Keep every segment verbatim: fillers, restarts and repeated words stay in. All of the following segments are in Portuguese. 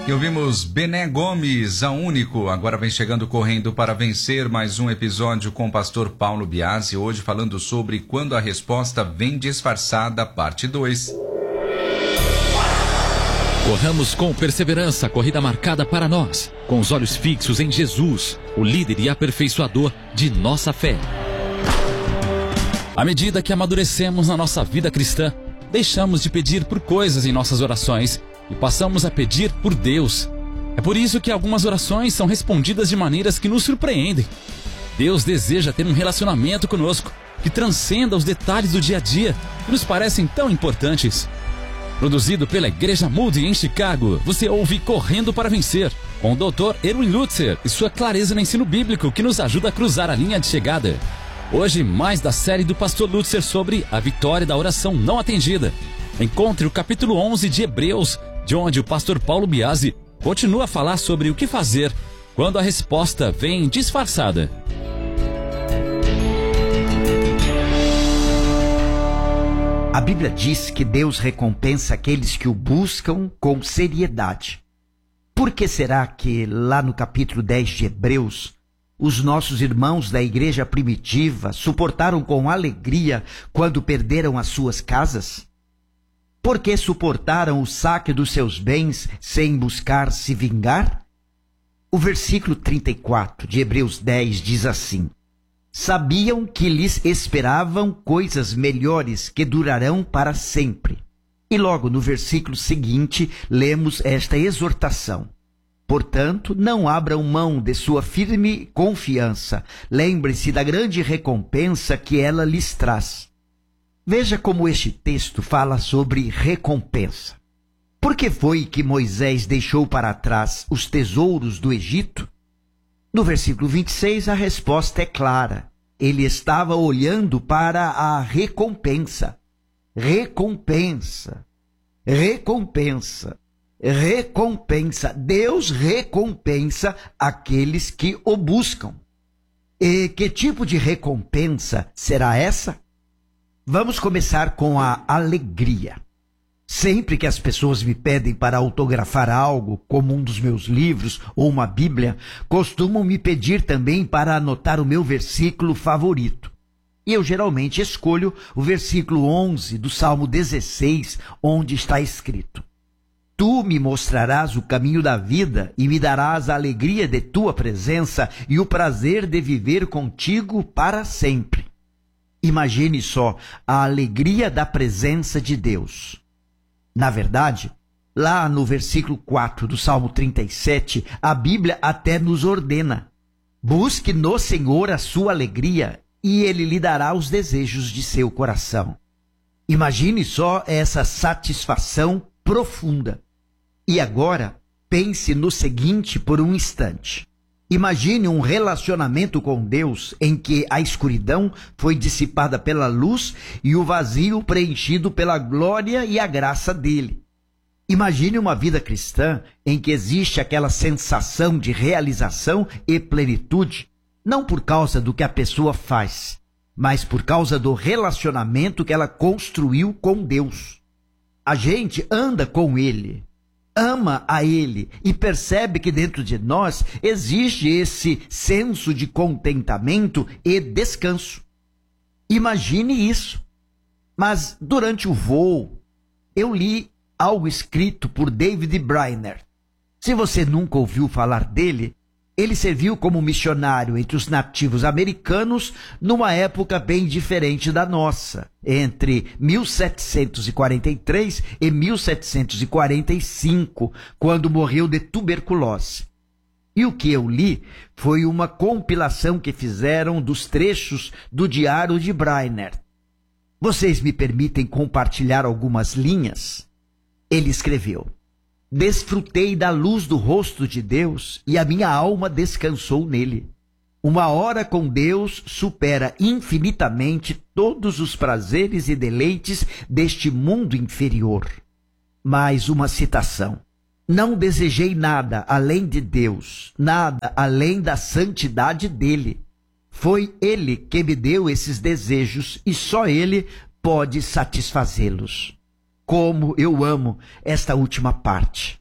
E ouvimos Bené Gomes, a Único. Agora vem chegando correndo para vencer mais um episódio com o pastor Paulo Biasi. Hoje falando sobre Quando a Resposta Vem Disfarçada, parte dois. Corramos com perseverança a corrida marcada para nós, com os olhos fixos em Jesus, o líder e aperfeiçoador de nossa fé. À medida que amadurecemos na nossa vida cristã, deixamos de pedir por coisas em nossas orações e passamos a pedir por Deus. É por isso que algumas orações são respondidas de maneiras que nos surpreendem. Deus deseja ter um relacionamento conosco que transcenda os detalhes do dia a dia que nos parecem tão importantes. Produzido pela Igreja Moody em Chicago, você ouve Correndo para Vencer, com o doutor Erwin Lutzer e sua clareza no ensino bíblico que nos ajuda a cruzar a linha de chegada. Hoje, mais da série do pastor Lutzer sobre a vitória da oração não atendida. Encontre o capítulo onze de Hebreus, de onde o pastor Paulo Biasi continua a falar sobre o que fazer quando a resposta vem disfarçada. A Bíblia diz que Deus recompensa aqueles que o buscam com seriedade. Por que será que lá no capítulo dez de Hebreus, os nossos irmãos da igreja primitiva suportaram com alegria quando perderam as suas casas? Por que suportaram o saque dos seus bens sem buscar se vingar? O versículo trinta e quatro de Hebreus dez diz assim: sabiam que lhes esperavam coisas melhores que durarão para sempre. E logo no versículo seguinte lemos esta exortação: portanto, não abram mão de sua firme confiança. Lembre-se da grande recompensa que ela lhes traz. Veja como este texto fala sobre recompensa. Por que foi que Moisés deixou para trás os tesouros do Egito? No versículo vinte e seis, a resposta é clara. Ele estava olhando para a recompensa. Recompensa. Recompensa. Recompensa. Deus recompensa aqueles que o buscam. E que tipo de recompensa será essa? Vamos começar com a alegria. Sempre que as pessoas me pedem para autografar algo, como um dos meus livros ou uma Bíblia, costumam me pedir também para anotar o meu versículo favorito. E eu geralmente escolho o versículo onze do Salmo dezesseis, onde está escrito: tu me mostrarás o caminho da vida e me darás a alegria de tua presença e o prazer de viver contigo para sempre. Imagine só a alegria da presença de Deus. Na verdade, lá no versículo quatro do Salmo trinta e sete, a Bíblia até nos ordena: busque no Senhor a sua alegria e Ele lhe dará os desejos de seu coração. Imagine só essa satisfação profunda. E agora, pense no seguinte por um instante. Imagine um relacionamento com Deus em que a escuridão foi dissipada pela luz e o vazio preenchido pela glória e a graça dele. Imagine uma vida cristã em que existe aquela sensação de realização e plenitude, não por causa do que a pessoa faz, mas por causa do relacionamento que ela construiu com Deus. A gente anda com Ele, ama a Ele e percebe que dentro de nós existe esse senso de contentamento e descanso. Imagine isso. Mas durante o voo, eu li algo escrito por David Brainerd. Se você nunca ouviu falar dele, ele serviu como missionário entre os nativos americanos numa época bem diferente da nossa, entre mil setecentos e quarenta e três e mil setecentos e quarenta e cinco, quando morreu de tuberculose. E o que eu li foi uma compilação que fizeram dos trechos do diário de Brainerd. Vocês me permitem compartilhar algumas linhas? Ele escreveu: desfrutei da luz do rosto de Deus e a minha alma descansou nele. Uma hora com Deus supera infinitamente todos os prazeres e deleites deste mundo inferior. Mais uma citação: não desejei nada além de Deus, nada além da santidade dele. Foi Ele que me deu esses desejos e só Ele pode satisfazê-los. Como eu amo esta última parte.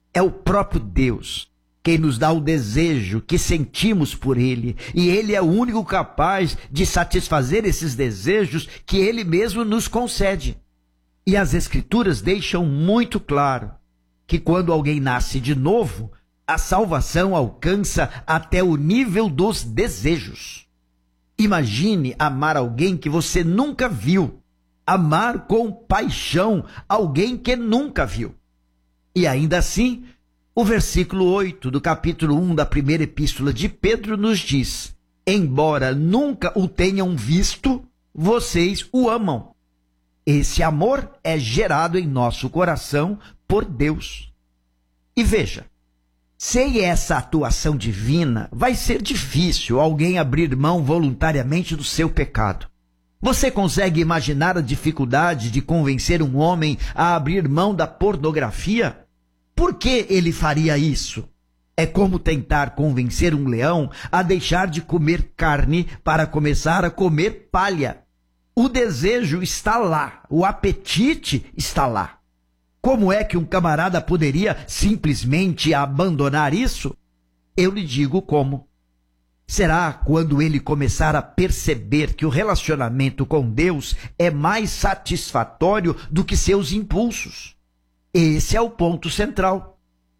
É o próprio Deus quem nos dá o desejo que sentimos por Ele, e Ele é o único capaz de satisfazer esses desejos que Ele mesmo nos concede. E as Escrituras deixam muito claro que quando alguém nasce de novo, a salvação alcança até o nível dos desejos. Imagine amar alguém que você nunca viu, amar com paixão alguém que nunca viu. E ainda assim, o versículo oito do capítulo um da primeira epístola de Pedro nos diz: embora nunca o tenham visto, vocês o amam. Esse amor é gerado em nosso coração por Deus. E veja, sem essa atuação divina, vai ser difícil alguém abrir mão voluntariamente do seu pecado. Você consegue imaginar a dificuldade de convencer um homem a abrir mão da pornografia? Por que ele faria isso? É como tentar convencer um leão a deixar de comer carne para começar a comer palha. O desejo está lá, o apetite está lá. Como é que um camarada poderia simplesmente abandonar isso? Eu lhe digo como. Será quando ele começar a perceber que o relacionamento com Deus é mais satisfatório do que seus impulsos. Esse é o ponto central.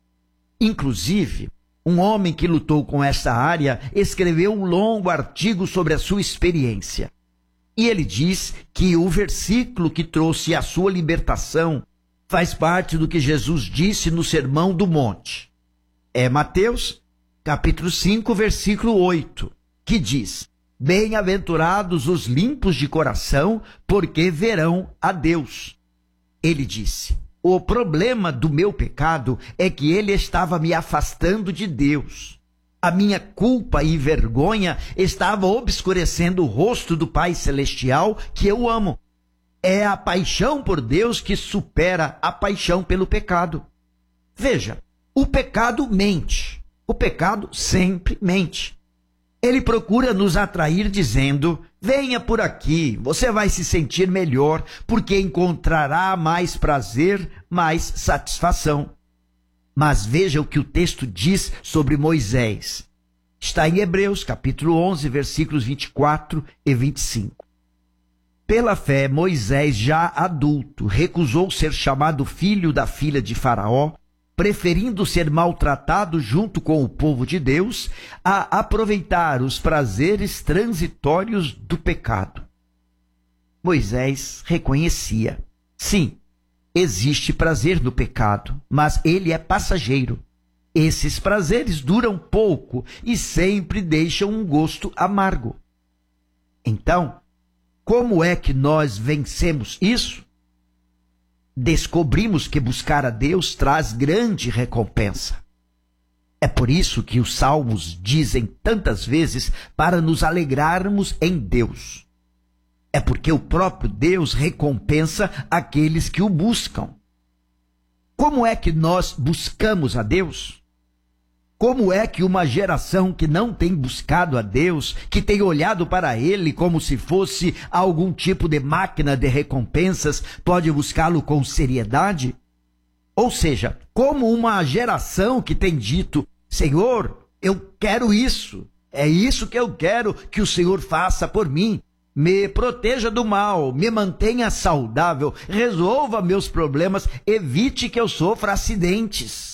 Inclusive, um homem que lutou com essa área escreveu um longo artigo sobre a sua experiência. E ele diz que o versículo que trouxe a sua libertação faz parte do que Jesus disse no Sermão do Monte. É Mateus, capítulo cinco, versículo oito, que diz: bem-aventurados os limpos de coração, porque verão a Deus. Ele disse: o problema do meu pecado é que ele estava me afastando de Deus. A minha culpa e vergonha estava obscurecendo o rosto do Pai Celestial que eu amo. É a paixão por Deus que supera a paixão pelo pecado. Veja, o pecado mente. O pecado sempre mente. Ele procura nos atrair dizendo: venha por aqui, você vai se sentir melhor, porque encontrará mais prazer, mais satisfação. Mas veja o que o texto diz sobre Moisés. Está em Hebreus, capítulo onze, versículos vinte e quatro e vinte e cinco. Pela fé, Moisés, já adulto, recusou ser chamado filho da filha de Faraó, preferindo ser maltratado junto com o povo de Deus a aproveitar os prazeres transitórios do pecado. Moisés reconhecia: sim, existe prazer no pecado, mas ele é passageiro. Esses prazeres duram pouco e sempre deixam um gosto amargo. Então, como é que nós vencemos isso? Descobrimos que buscar a Deus traz grande recompensa. É por isso que os salmos dizem tantas vezes para nos alegrarmos em Deus. É porque o próprio Deus recompensa aqueles que o buscam. Como é que nós buscamos a Deus? Como é que uma geração que não tem buscado a Deus, que tem olhado para Ele como se fosse algum tipo de máquina de recompensas, pode buscá-lo com seriedade? Ou seja, como uma geração que tem dito: Senhor, eu quero isso, é isso que eu quero que o Senhor faça por mim. Me proteja do mal, me mantenha saudável, resolva meus problemas, evite que eu sofra acidentes.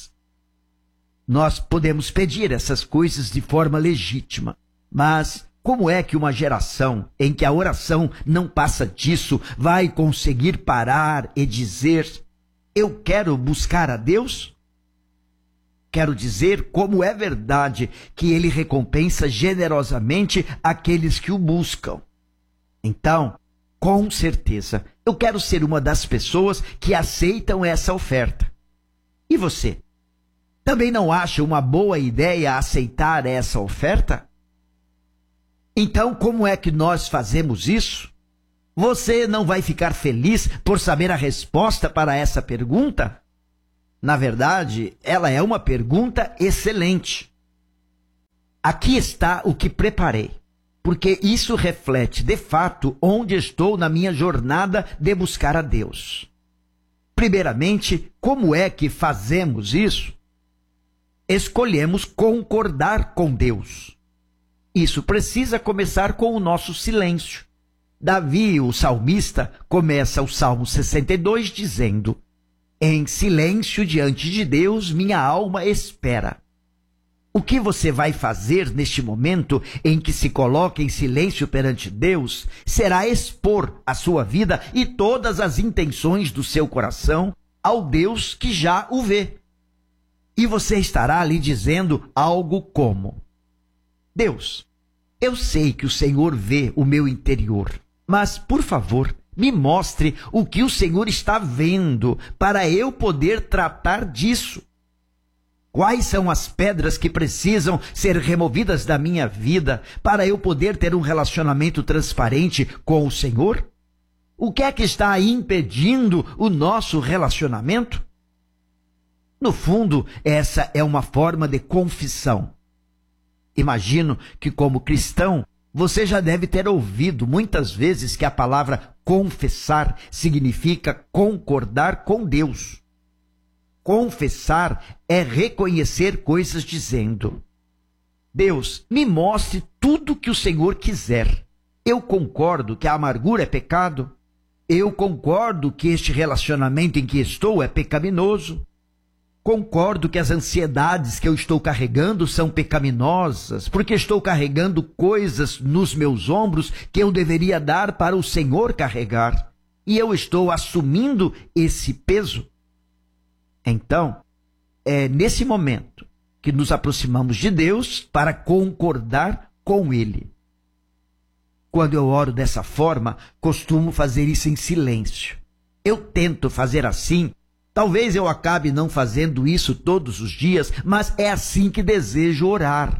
Nós podemos pedir essas coisas de forma legítima, mas como é que uma geração em que a oração não passa disso vai conseguir parar e dizer: eu quero buscar a Deus? Quero dizer como é verdade que Ele recompensa generosamente aqueles que o buscam. Então, com certeza, eu quero ser uma das pessoas que aceitam essa oferta. E você? Também não acha uma boa ideia aceitar essa oferta? Então, como é que nós fazemos isso? Você não vai ficar feliz por saber a resposta para essa pergunta? Na verdade, ela é uma pergunta excelente. Aqui está o que preparei, porque isso reflete, de fato, onde estou na minha jornada de buscar a Deus. Primeiramente, como é que fazemos isso? escolhemos concordar com Deus. Isso precisa começar com o nosso silêncio. Davi, o salmista, começa o Salmo sessenta e dois dizendo: em silêncio diante de Deus, minha alma espera. O que você vai fazer neste momento em que se coloca em silêncio perante Deus será expor a sua vida e todas as intenções do seu coração ao Deus que já o vê. E você estará ali dizendo algo como: Deus, eu sei que o Senhor vê o meu interior, mas, por favor, me mostre o que o Senhor está vendo para eu poder tratar disso. Quais são as pedras que precisam ser removidas da minha vida para eu poder ter um relacionamento transparente com o Senhor? O que é que está impedindo o nosso relacionamento? No fundo, essa é uma forma de confissão. Imagino que, como cristão, você já deve ter ouvido muitas vezes que a palavra confessar significa concordar com Deus. Confessar é reconhecer coisas dizendo: Deus, me mostre tudo que o Senhor quiser. Eu concordo que a amargura é pecado. Eu concordo que este relacionamento em que estou é pecaminoso. Concordo que as ansiedades que eu estou carregando são pecaminosas, porque estou carregando coisas nos meus ombros que eu deveria dar para o Senhor carregar. E eu estou assumindo esse peso. Então, é nesse momento que nos aproximamos de Deus para concordar com Ele. Quando eu oro dessa forma, costumo fazer isso em silêncio. Eu tento fazer assim. Talvez eu acabe não fazendo isso todos os dias, mas é assim que desejo orar.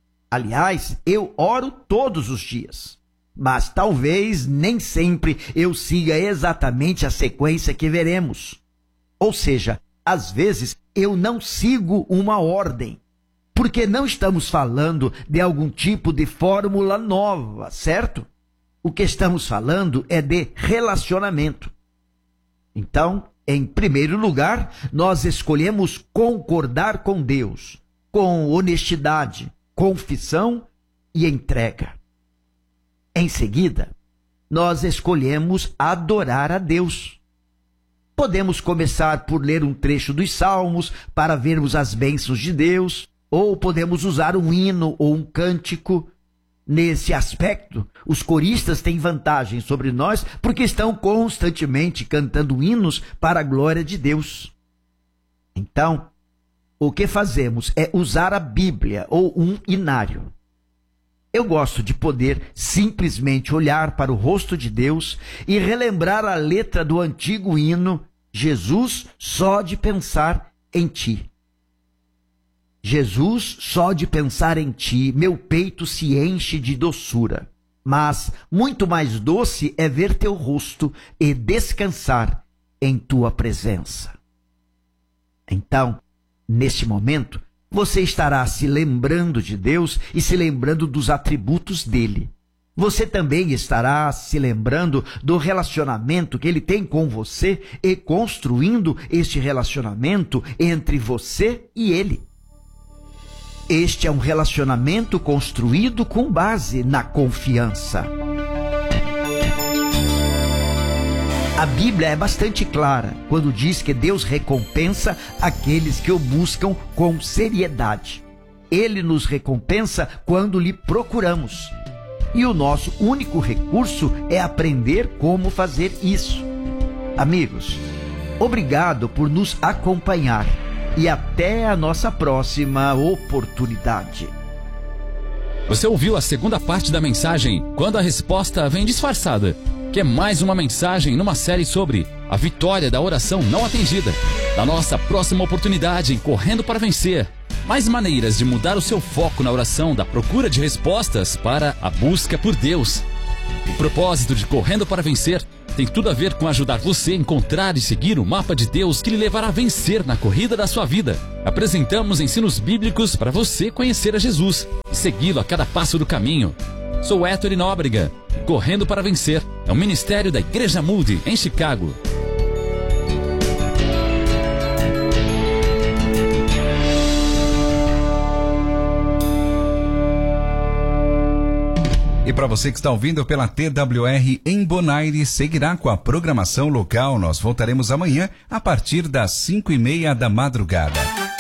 Aliás, eu oro todos os dias, mas talvez nem sempre eu siga exatamente a sequência que veremos. Ou seja, às vezes eu não sigo uma ordem, porque não estamos falando de algum tipo de fórmula nova, certo? O que estamos falando é de relacionamento. Então, em primeiro lugar, nós escolhemos concordar com Deus, com honestidade, confissão e entrega. Em seguida, nós escolhemos adorar a Deus. Podemos começar por ler um trecho dos Salmos para vermos as bênçãos de Deus, ou podemos usar um hino ou um cântico. Nesse aspecto, os coristas têm vantagem sobre nós porque estão constantemente cantando hinos para a glória de Deus. Então, o que fazemos é usar a Bíblia ou um hinário. Eu gosto de poder simplesmente olhar para o rosto de Deus e relembrar a letra do antigo hino Jesus, só de pensar em ti. Jesus, só de pensar em ti, meu peito se enche de doçura. Mas muito mais doce é ver teu rosto e descansar em tua presença. Então, neste momento, você estará se lembrando de Deus e se lembrando dos atributos dele. Você também estará se lembrando do relacionamento que ele tem com você e construindo este relacionamento entre você e ele. Este é um relacionamento construído com base na confiança. A Bíblia é bastante clara quando diz que Deus recompensa aqueles que o buscam com seriedade. Ele nos recompensa quando lhe procuramos. E o nosso único recurso é aprender como fazer isso. Amigos, obrigado por nos acompanhar. E até a nossa próxima oportunidade. Você ouviu a segunda parte da mensagem Quando a Resposta Vem Disfarçada, que é mais uma mensagem numa série sobre a vitória da oração não atendida. Na nossa próxima oportunidade em Correndo para Vencer, mais maneiras de mudar o seu foco na oração da procura de respostas para a busca por Deus. O propósito de Correndo para Vencer tem tudo a ver com ajudar você a encontrar e seguir o mapa de Deus que lhe levará a vencer na corrida da sua vida. Apresentamos ensinos bíblicos para você conhecer a Jesus e segui-lo a cada passo do caminho. Sou Héctor Nóbrega. Correndo para Vencer é um ministério da Igreja Moody, em Chicago. E para você que está ouvindo pela T W R em Bonaire, seguirá com a programação local. Nós voltaremos amanhã a partir das cinco e meia da madrugada.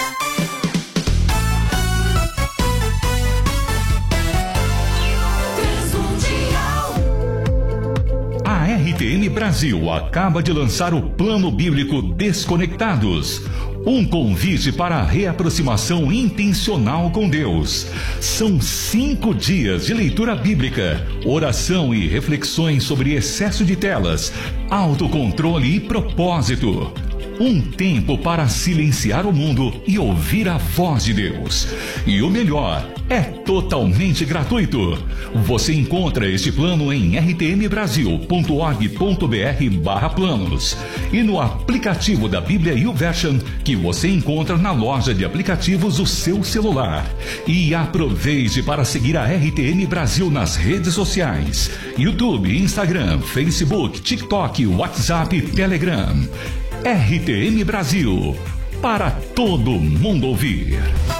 A R T N Brasil acaba de lançar o Plano Bíblico Desconectados. Um convite para a reaproximação intencional com Deus. São cinco dias de leitura bíblica, oração e reflexões sobre excesso de telas, autocontrole e propósito. Um tempo para silenciar o mundo e ouvir a voz de Deus. E o melhor, é totalmente gratuito. Você encontra este plano em r t m brasil ponto org ponto b r barra planos e no aplicativo da Bíblia YouVersion que você encontra na loja de aplicativos do seu celular. E aproveite para seguir a R T N Brasil nas redes sociais: YouTube, Instagram, Facebook, TikTok, WhatsApp e Telegram. R T N Brasil, para todo mundo ouvir.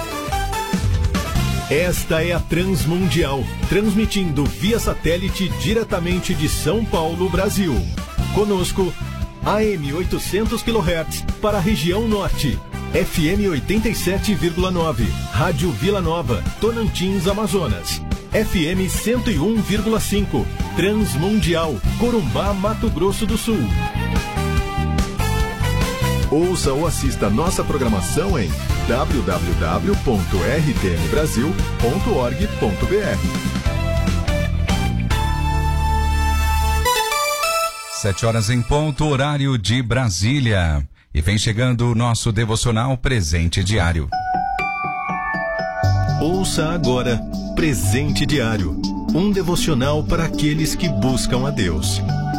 Esta é a Transmundial, transmitindo via satélite diretamente de São Paulo, Brasil. Conosco, A M oitocentos quilohertz para a região norte, F M oitenta e sete vírgula nove, Rádio Vila Nova, Tonantins, Amazonas, F M cento e um vírgula cinco, Transmundial, Corumbá, Mato Grosso do Sul. Ouça ou assista nossa programação em w w w ponto r t n brasil ponto org ponto b r. Sete horas em ponto, horário de Brasília. E vem chegando o nosso devocional Presente Diário. Ouça agora Presente Diário, um devocional para aqueles que buscam a Deus.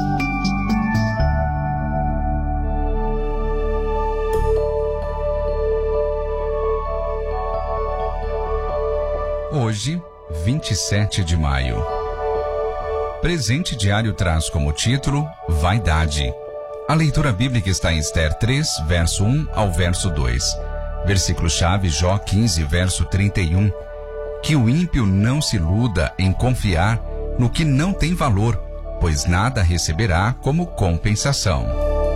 Hoje, vinte e sete de maio. Presente Diário traz como título Vaidade. A leitura bíblica está em Esther três, verso um ao verso dois. Versículo-chave Jó quinze, verso trinta e um. Que o ímpio não se iluda em confiar no que não tem valor, pois nada receberá como compensação.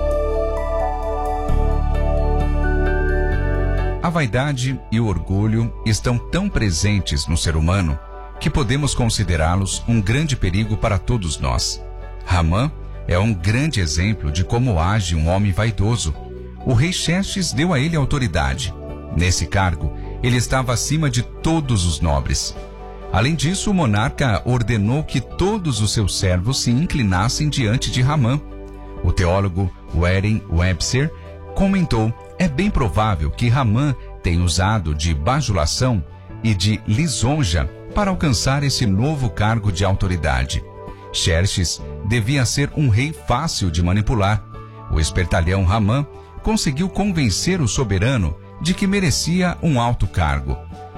A vaidade e o orgulho estão tão presentes no ser humano que podemos considerá-los um grande perigo para todos nós. Ramã é um grande exemplo de como age um homem vaidoso. O rei Xerxes deu a ele autoridade. Nesse cargo, ele estava acima de todos os nobres. Além disso, o monarca ordenou que todos os seus servos se inclinassem diante de Ramã. O teólogo Warren Webster comentou: é bem provável que Ramã tenha usado de bajulação e de lisonja para alcançar esse novo cargo de autoridade. Xerxes devia ser um rei fácil de manipular. O espertalhão Ramã conseguiu convencer o soberano de que merecia um alto cargo.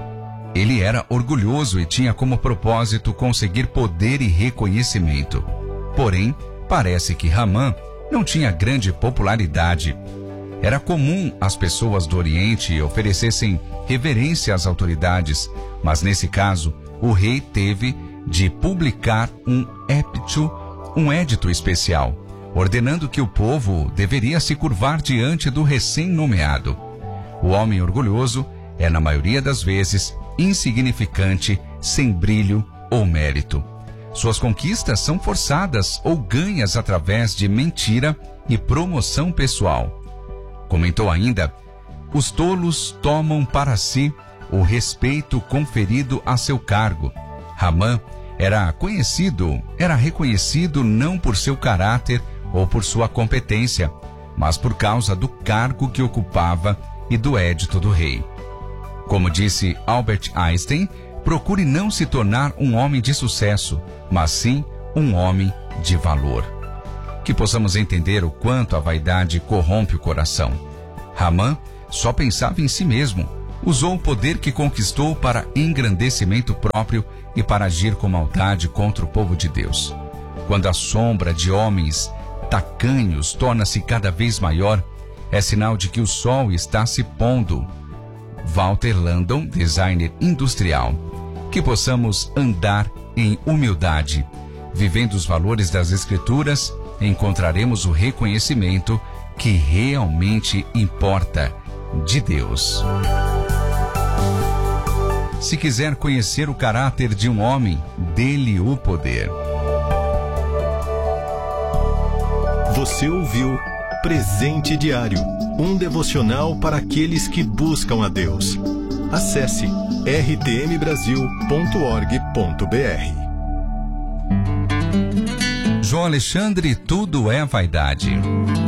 Ele era orgulhoso e tinha como propósito conseguir poder e reconhecimento. Porém, parece que Ramã não tinha grande popularidade. Era comum as pessoas do Oriente oferecessem reverência às autoridades, mas nesse caso, o rei teve de publicar um edito, um edito especial, ordenando que o povo deveria se curvar diante do recém-nomeado. O homem orgulhoso é, na maioria das vezes, insignificante, sem brilho ou mérito. Suas conquistas são forçadas ou ganhas através de mentira e promoção pessoal. Comentou ainda: os tolos tomam para si o respeito conferido a seu cargo. Ramã era conhecido, era reconhecido não por seu caráter ou por sua competência, mas por causa do cargo que ocupava e do édito do rei. Como disse Albert Einstein, procure não se tornar um homem de sucesso, mas sim um homem de valor. Que possamos entender o quanto a vaidade corrompe o coração. Ramã só pensava em si mesmo, usou o poder que conquistou para engrandecimento próprio e para agir com maldade contra o povo de Deus. Quando a sombra de homens tacanhos torna-se cada vez maior, é sinal de que o sol está se pondo. Walter Landon, designer industrial. Que possamos andar em humildade. Vivendo os valores das Escrituras, encontraremos o reconhecimento que realmente importa de Deus. Se quiser conhecer o caráter de um homem, dê-lhe o poder. Você ouviu Presente Diário, um devocional para aqueles que buscam a Deus. Acesse r t m brasil ponto org ponto b r. João Alexandre, tudo é vaidade.